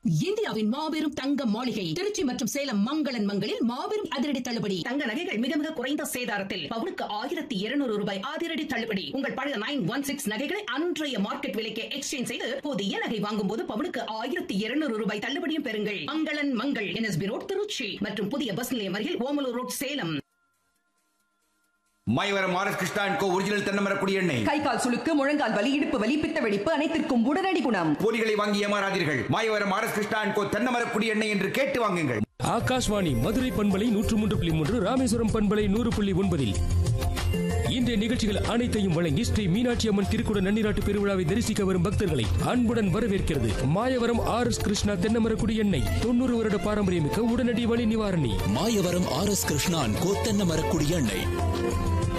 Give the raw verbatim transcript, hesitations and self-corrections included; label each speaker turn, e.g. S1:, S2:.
S1: இந்தியாவின் மாபெரும் தங்க மாளிகை திருச்சி மற்றும் சேலம் மங்களன் மங்களில் மாபெரும் அதிரடி தள்ளுபடி. தங்க நகைகள் மிக மிக குறைந்த சேதாரத்தில் பவுனுக்கு ஆயிரத்தி இருநூறு ரூபாய் அதிரடி தள்ளுபடி. உங்கள் பழைய நைன் ஒன் சிக்ஸ் நகைகளை அன்றைய மார்க்கெட் விலைக்கு எக்ஸ்சேஞ்ச் செய்து புதிய நகை வாங்கும் போது பவுனுக்கு ஆயிரத்தி இருநூறு ரூபாய் தள்ளுபடியும் பெறுங்கள். மங்களன் மங்கள் என்எஸ்பி ரோட் திருச்சி மற்றும் புதிய பஸ் நிலையம் அருகில் Omalur road Salem.
S2: Mayavaram R S Krishna and go original Thennamarakudi எண்ணெய்.
S3: கை கால் சுளுக்கு, முழங்கால் வலி, இடுப்பு வலி, பித்த வெடிப்பு அனைத்திற்கும் உடனடி குணம்.
S2: போலிகளை வாங்கி ஏமாறாதீர்கள். Mayavaram R S Krishna and கோ தென்னமரக்குடி எண்ணெய் என்று கேட்டு வாங்குங்கள்.
S4: ஆகாஷ்வாணி மதுரை பண்பலை நூற்று மூன்று புள்ளி மூன்று, ராமேஸ்வரம் பண்பலை நூறு புள்ளி ஒன்பதில் இன்றைய நிகழ்ச்சிகள் அனைத்தையும் வழங்கி ஸ்ரீ மீனாட்சி அம்மன் திருக்குட நன்னிராட்டு பெருவிழாவை தரிசிக்க வரும் பக்தர்களை அன்புடன் வரவேற்கிறது மாயவரம் ஆர் எஸ் கிருஷ்ணா தென்னமரக்குடி எண்ணெய். தொண்ணூறு வருட பாரம்பரியமிக்க உடனடி வலி நிவாரணி.
S5: மாயவரம் ஆர் எஸ் கிருஷ்ணா தென்னமரக்குடி எண்ணெய்.